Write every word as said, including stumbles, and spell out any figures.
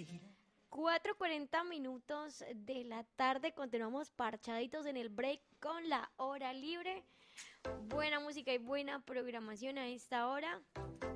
cuatro cuarenta minutos de la tarde, continuamos parchaditos en el break con la hora libre. Buena música y buena programación a esta hora.